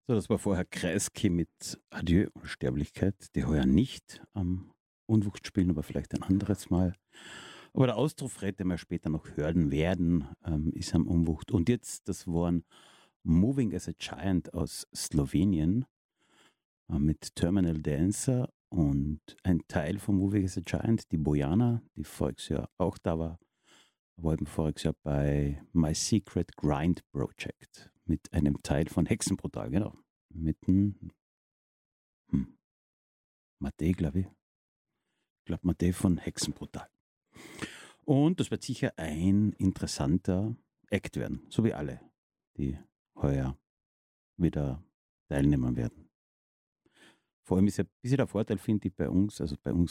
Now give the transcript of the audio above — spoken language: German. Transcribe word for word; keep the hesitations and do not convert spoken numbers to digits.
So, das war vorher Kreisky mit Adieu, Unsterblichkeit, die heuer nicht am Unwucht spielen, aber vielleicht ein anderes Mal. Aber der Ausrufred, den wir später noch hören werden, ähm, ist am Unwucht. Und jetzt, das waren Moving as a Giant aus Slowenien äh, mit Terminal Dancer und ein Teil von Moving as a Giant, die Bojana, die voriges Jahr auch da war, war eben voriges Jahr bei My Secret Grind Project mit einem Teil von Hexenbrutal, genau. Mit dem hm, Matej, glaube ich. Ich glaube, Matej von Hexenbrutal. Und das wird sicher ein interessanter Act werden, so wie alle, die heuer wieder teilnehmen werden. Vor allem ist ja ein bisschen der Vorteil, finde ich, bei uns, also bei uns